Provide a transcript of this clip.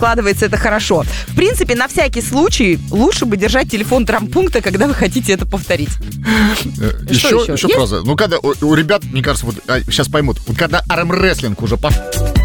складывается это хорошо. В принципе, на всякий случай лучше бы держать телефон травмпункта, когда вы хотите это повторить. Еще фраза. Ну, когда у ребят, мне кажется, вот сейчас поймут, вот когда армрестлинг уже пошел.